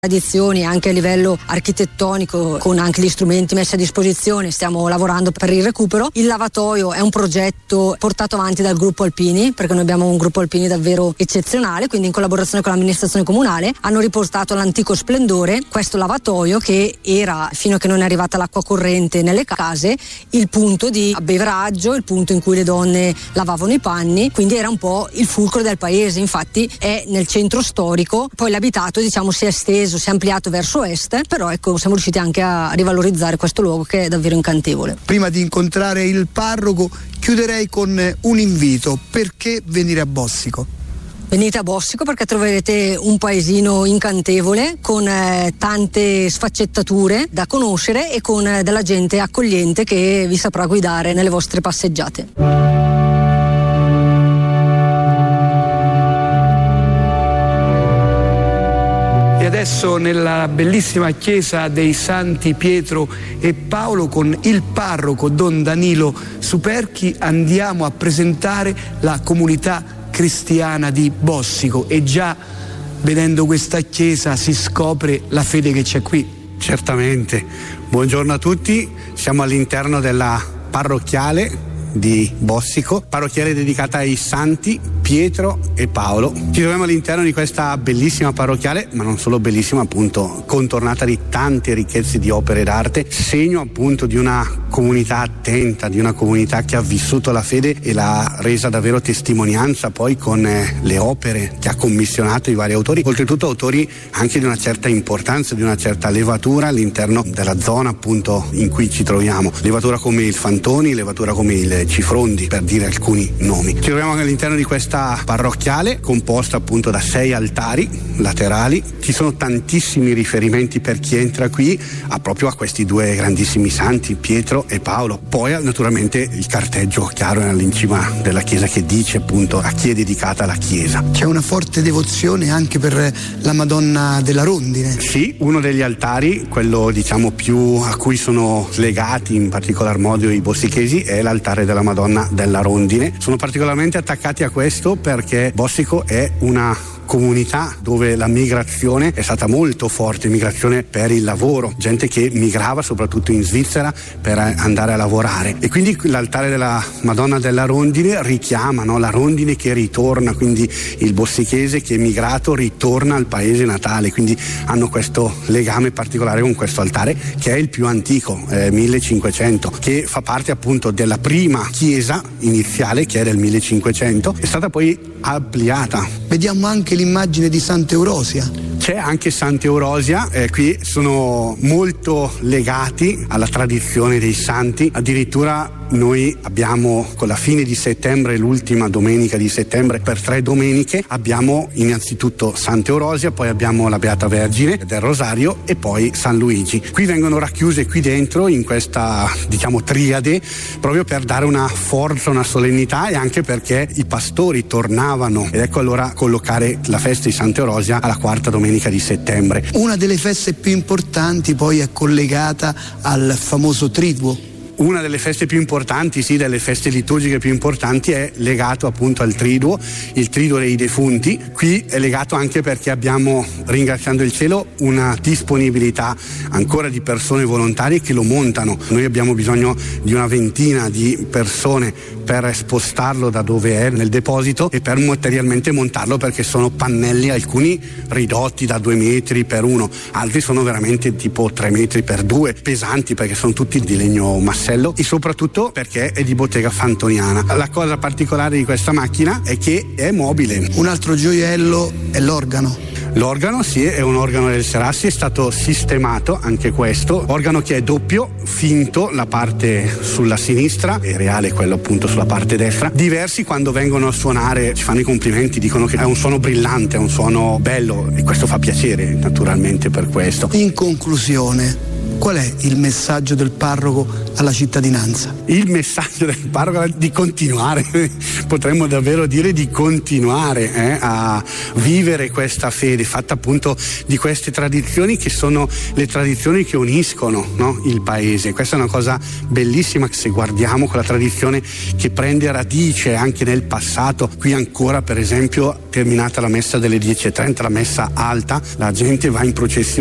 tradizioni anche a livello architettonico, con anche gli strumenti messi a disposizione. Stiamo lavorando per il recupero. Il lavatoio è un progetto portato avanti dal gruppo Alpini, perché noi abbiamo un gruppo Alpini davvero eccezionale, quindi in collaborazione con l'amministrazione comunale hanno riportato all'antico splendore questo lavatoio che era, fino a che non è arrivata l'acqua corrente nelle case, il punto di abbeveraggio, il punto in cui le donne lavavano i panni, quindi era un po' il fulcro del paese. Infatti è nel centro storico, poi l'abitato si è esteso, si è ampliato verso est, però ecco, siamo riusciti anche a rivalorizzare questo luogo che è davvero incantevole. Prima di incontrare il parroco chiuderei con un invito: perché venire a Bossico? Venite a Bossico perché troverete un paesino incantevole con tante sfaccettature da conoscere e con della gente accogliente che vi saprà guidare nelle vostre passeggiate. E adesso nella bellissima chiesa dei Santi Pietro e Paolo, con il parroco Don Danilo Superchi, andiamo a presentare la comunità cristiana di Bossico, e già vedendo questa chiesa si scopre la fede che c'è qui. Certamente. Buongiorno a tutti, siamo all'interno della parrocchiale di Bossico, parrocchiale dedicata ai Santi Pietro e Paolo. Ci troviamo all'interno di questa bellissima parrocchiale, ma non solo bellissima, appunto contornata di tante ricchezze di opere d'arte, segno appunto di una comunità attenta, di una comunità che ha vissuto la fede e l'ha resa davvero testimonianza poi con le opere che ha commissionato i vari autori, oltretutto autori anche di una certa importanza, di una certa levatura all'interno della zona appunto in cui ci troviamo, levatura come il Fantoni, levatura come il Cifrondi, per dire alcuni nomi. Ci troviamo all'interno di questa parrocchiale composta appunto da 6 altari laterali. Ci sono tantissimi riferimenti per chi entra qui proprio a questi due grandissimi santi, Pietro e Paolo. Poi naturalmente il carteggio chiaro all'incima della chiesa che dice appunto a chi è dedicata la chiesa. C'è una forte devozione anche per la Madonna della Rondine. Sì, uno degli altari, quello diciamo più a cui sono legati in particolar modo i bossichesi, è l'altare della Madonna della Rondine. Sono particolarmente attaccati a questo perché Bossico è una comunità dove la migrazione è stata molto forte, migrazione per il lavoro, gente che migrava soprattutto in Svizzera per andare a lavorare, e quindi l'altare della Madonna della Rondine richiama, no? La rondine che ritorna, quindi il bossichese che è migrato ritorna al paese natale, quindi hanno questo legame particolare con questo altare che è il più antico, 1500, che fa parte appunto della prima chiesa iniziale che è del 1500, è stata poi ampliata. Vediamo anche l'immagine di Sant'Eurosia. C'è anche Sant'Eurosia, qui sono molto legati alla tradizione dei santi, addirittura noi abbiamo con la fine di settembre, l'ultima domenica di settembre, per 3 domeniche abbiamo innanzitutto Sant'Eurosia, poi abbiamo la Beata Vergine del Rosario e poi San Luigi. Qui vengono racchiuse qui dentro in questa diciamo triade proprio per dare una forza, una solennità, e anche perché i pastori tornavano, ed ecco allora collocare la festa di Sant'Eurosia alla 4ª domenica di settembre. Una delle feste più importanti poi è collegata al famoso Triduo. Una delle feste più importanti, sì, delle feste liturgiche più importanti è legato appunto al Triduo, il Triduo dei defunti. Qui è legato anche perché abbiamo, ringraziando il cielo, una disponibilità ancora di persone volontarie che lo montano. Noi abbiamo bisogno di una ventina di persone per spostarlo da dove è nel deposito e per materialmente montarlo, perché sono pannelli, alcuni ridotti da 2 metri per 1, altri sono veramente tipo 3 metri per 2, pesanti perché sono tutti di legno massello, e soprattutto perché è di bottega fantoniana. La cosa particolare di questa macchina è che è mobile. Un altro gioiello è l'organo. L'organo, sì, è un organo del Serassi, è stato sistemato anche questo, organo che è doppio, finto la parte sulla sinistra e reale quello appunto sulla parte destra. Diversi quando vengono a suonare ci fanno i complimenti, dicono che è un suono brillante, è un suono bello, e questo fa piacere naturalmente per questo. In conclusione, Qual è il messaggio del parroco alla cittadinanza? Il messaggio del parroco è di continuare, potremmo davvero dire di continuare a vivere questa fede, fatta appunto di queste tradizioni che sono le tradizioni che uniscono, no? Il paese. Questa è una cosa bellissima, se guardiamo quella tradizione che prende radice anche nel passato. Qui ancora, per esempio, terminata la messa delle 10:30, la messa alta, la gente va in processione